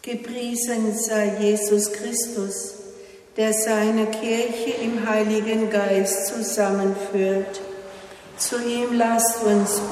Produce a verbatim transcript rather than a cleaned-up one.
Gepriesen sei Jesus Christus, der seine Kirche im Heiligen Geist zusammenführt. Zu ihm lasst uns